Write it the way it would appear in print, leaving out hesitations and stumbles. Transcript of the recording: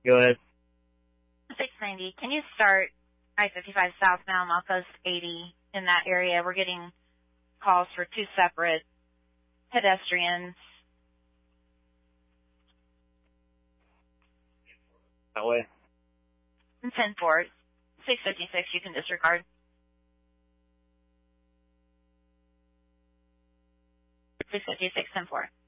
Go ahead. 690. Can you start I-55 southbound off Coast 80 in that area? We're getting calls for two separate pedestrians. That way. 10-4. 656, you can disregard. 656, 10-4.